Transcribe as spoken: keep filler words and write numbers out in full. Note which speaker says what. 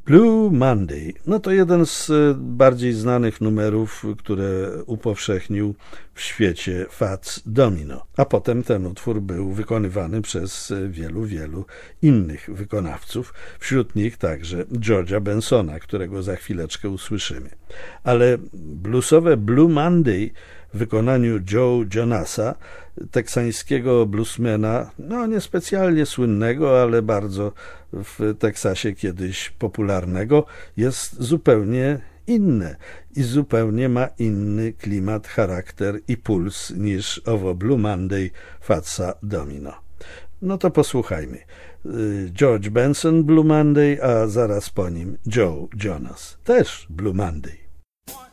Speaker 1: Blue Monday, no to jeden z bardziej znanych numerów, które upowszechnił w świecie Fats Domino, a potem ten utwór był wykonywany przez wielu, wielu innych wykonawców, wśród nich także George'a Bensona, którego za chwileczkę usłyszymy. Ale bluesowe Blue Monday w wykonaniu Joe Jonasa, teksańskiego bluesmana, no niespecjalnie słynnego, ale bardzo w Teksasie kiedyś popularnego, jest zupełnie inne i zupełnie ma inny klimat, charakter i puls niż owo Blue Monday Fatsa Domino. No to posłuchajmy. George Benson Blue Monday, a zaraz po nim Joe Jonas, też Blue Monday.